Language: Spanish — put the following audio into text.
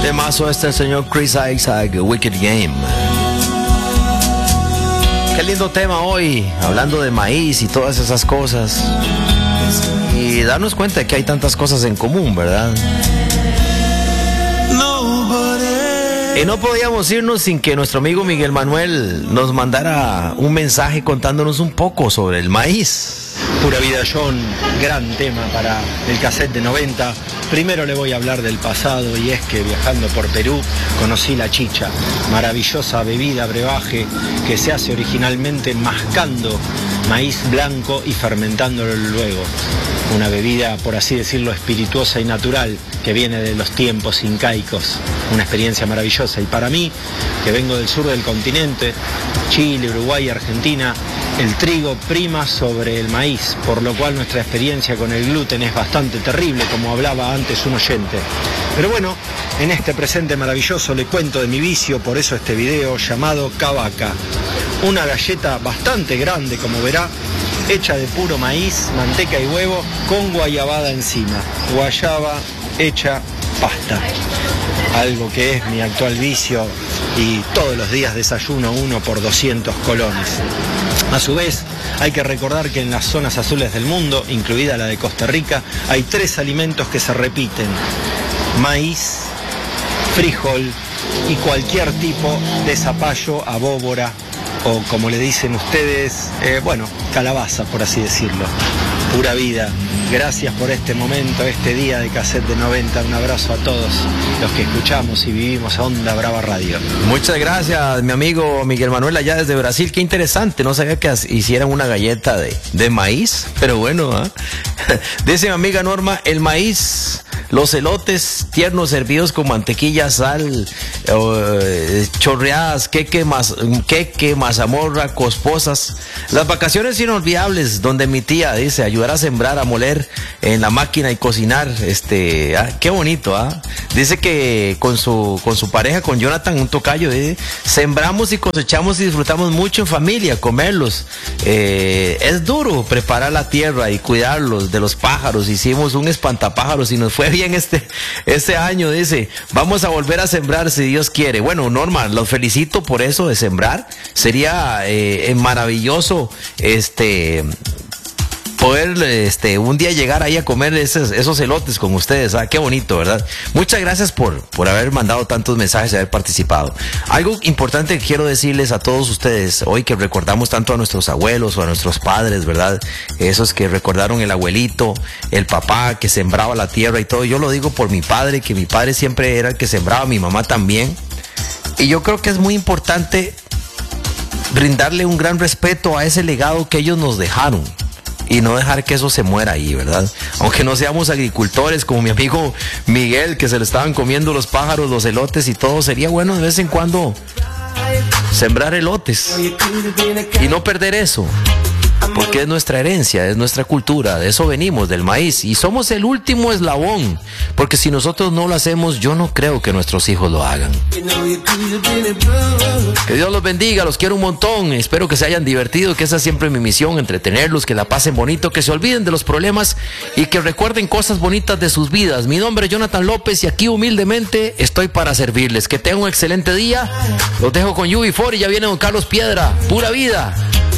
Temazo este el señor Chris Isaac, Wicked Game. Qué lindo tema hoy, hablando de maíz y todas esas cosas. Y darnos cuenta de que hay tantas cosas en común, ¿verdad? Y no podíamos irnos sin que nuestro amigo Miguel Manuel nos mandara un mensaje contándonos un poco sobre el maíz. Pura Vida John, gran tema para el cassette de 90. Primero le voy a hablar del pasado, y es que viajando por Perú conocí la chicha, maravillosa bebida, brebaje que se hace originalmente mascando maíz blanco y fermentándolo luego. Una bebida, por así decirlo, espirituosa y natural que viene de los tiempos incaicos. Una experiencia maravillosa. Y para mí, que vengo del sur del continente, Chile, Uruguay, Argentina, el trigo prima sobre el maíz, por lo cual nuestra experiencia con el gluten es bastante terrible, como hablaba antes un oyente. Pero bueno, en este presente maravilloso le cuento de mi vicio, por eso este video llamado Cavaca. Una galleta bastante grande, como verá, hecha de puro maíz, manteca y huevo, con guayabada encima. Guayaba hecha pasta. Algo que es mi actual vicio y todos los días desayuno uno por 200 colones. A su vez, hay que recordar que en las zonas azules del mundo, incluida la de Costa Rica, hay 3 alimentos que se repiten: maíz, frijol y cualquier tipo de zapallo, abóbora o, como le dicen ustedes, calabaza, por así decirlo. Pura vida. Gracias por este momento, este día de cassette de 90. Un abrazo a todos los que escuchamos y vivimos a Onda Brava Radio. Muchas gracias, mi amigo Miguel Manuel, allá desde Brasil. Qué interesante, no sabía que hicieran una galleta de maíz, pero bueno, ¿eh? Dice mi amiga Norma, el maíz, los elotes tiernos servidos con mantequilla, sal, chorreadas, queque, mazamorra, cosposas. Las vacaciones inolvidables donde mi tía dice ayudar a sembrar, a moler en la máquina y cocinar. Qué bonito, ¿ah? Dice que con su pareja, con Jonathan, un tocayo, sembramos y cosechamos y disfrutamos mucho en familia, comerlos. Es duro preparar la tierra y cuidarlos de los pájaros. Hicimos un espantapájaros y nos fue bien este año. Dice, vamos a volver a sembrar si Dios quiere. Bueno, Norma, los felicito por eso de sembrar. Sería maravilloso poder un día llegar ahí a comer esos elotes con ustedes. Qué bonito, ¿verdad? Muchas gracias por haber mandado tantos mensajes y haber participado. Algo importante que quiero decirles a todos ustedes hoy, que recordamos tanto a nuestros abuelos o a nuestros padres, ¿verdad? Esos que recordaron el abuelito, el papá que sembraba la tierra y todo. Yo lo digo por mi padre, que mi padre siempre era el que sembraba, mi mamá también. Y yo creo que es muy importante brindarle un gran respeto a ese legado que ellos nos dejaron. Y no dejar que eso se muera ahí, ¿verdad? Aunque no seamos agricultores como mi amigo Miguel, que se le estaban comiendo los pájaros, los elotes y todo, sería bueno de vez en cuando sembrar elotes y no perder eso, porque es nuestra herencia, es nuestra cultura, de eso venimos, del maíz, y somos el último eslabón, porque si nosotros no lo hacemos, yo no creo que nuestros hijos lo hagan. Que Dios los bendiga, los quiero un montón, espero que se hayan divertido, que esa es siempre mi misión, entretenerlos, que la pasen bonito, que se olviden de los problemas y que recuerden cosas bonitas de sus vidas. Mi nombre es Jonathan López y aquí humildemente estoy para servirles. Que tengan un excelente día, los dejo con UB4 y ya viene don Carlos Piedra. Pura vida.